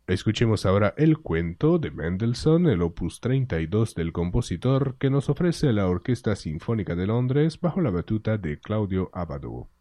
Escuchemos ahora el cuento de Mendelssohn, el opus 32 del compositor, que nos ofrece la Orquesta Sinfónica de Londres bajo la batuta de Claudio Abbado.